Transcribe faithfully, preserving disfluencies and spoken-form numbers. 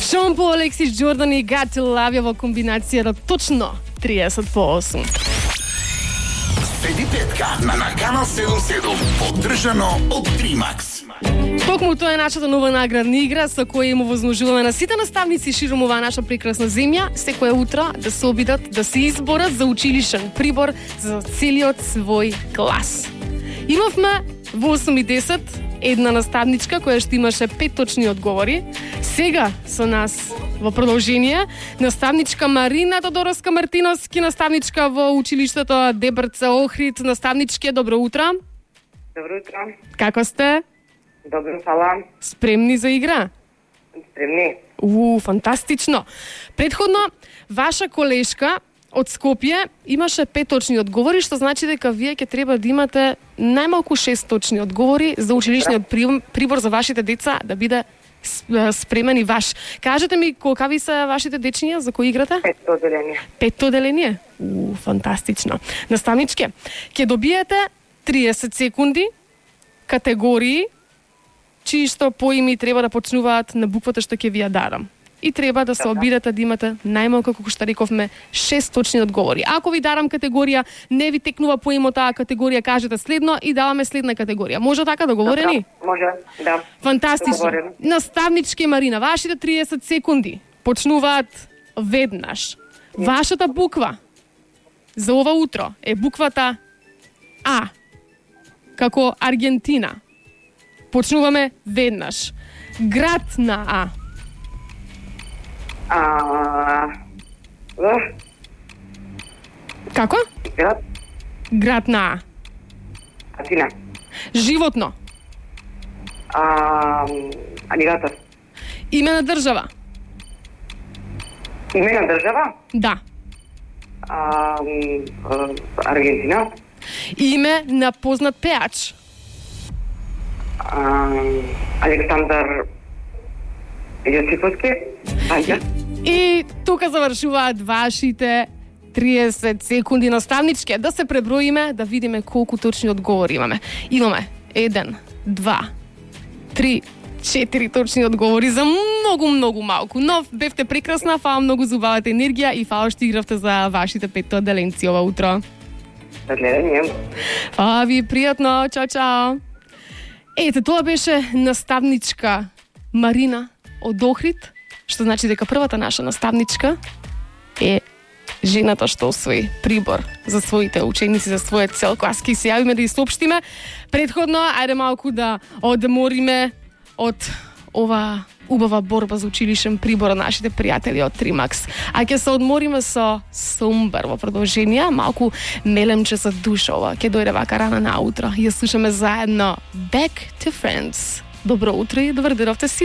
Шон Пол, Алексис Джордан и Got to Love во комбинацијата точно триесет по осум. Следи петка на на Канал седум седум, поддржано од Тримакс. Токму тоа е нашата нова наградна игра со која им возможуваме на сите наставници широм оваа наша прекрасна земја секое утро да се обидат да се изборат за училишен прибор за целиот свој клас. Имавме во осум и десет една наставничка која што имаше пет точни одговори. Сега со нас во продолжение наставничка Марина Тодороска Мартиновски, наставничка во училиштето Дебрца Охрид. Наставничке, добро утро. Добро утро. Како сте? Добро, фала. Спремни за игра? Спремни. У, фантастично. Предходно, ваша колешка од Скопје имаше пет точни одговори, што значи дека вие ќе треба да имате најмалку шест точни одговори за училишниот прибор за вашите деца да биде спремен и ваш. Кажете ми колкави се вашите дечиња за кои играте? Петто оделение. Петто оделение? У, фантастично. Наставничке, ќе добиете триесет секунди, категории, чии што поими треба да почнуваат на буквата што ќе ви ја дадам. И треба да се обидете да имате најмалку, како што рековме, шест точни одговори. Ако ви дарам категорија, не ви текнува поимо таа категорија, кажете следно и даваме следна категорија. Може така договорени? Може, да. Фантастично. Договорено. Наставнички Марина, вашите триесет секунди почнуваат веднаш. Вашата буква за ова утро е буквата А, како Аргентина. Почнуваме веднаш. Град на А. А... Uh, Како? град? Град на А. Атина. Животно. А... Алигатор. Име на држава. Име на држава? Да. А... Аргентина. Име на познат пеач. А... Александар Јосифовски. Ајде. И тука завршуваат вашите триесет секунди. Наставничке, да се преброиме, да видиме колку точни одговори имаме. Имаме еден, два, три, четири точни одговори за многу, многу малку. Но бевте прекрасна, фала многу за убавата енергија и фала што игравте за вашите петто оделенци ова утро. За гледање. Фала ви, пријатно, чао, чао. Ете, тоа беше наставничка Марина од Охрид, што значи дека првата наша наставничка е жената што освои прибор за своите ученици, за својот цел клас. Ке се јавиме да ја соопштиме. Предходно, ајде малку да одмориме од ова убава борба за училишен прибор на нашите пријатели од Тримакс. А ќе се одмориме со Сумбар во продолжение, малку мелемче за душа ова. Ќе дојде вака рана наутро. Ја слушаме заедно Back to Friends. Добро утро и добар ден овде си.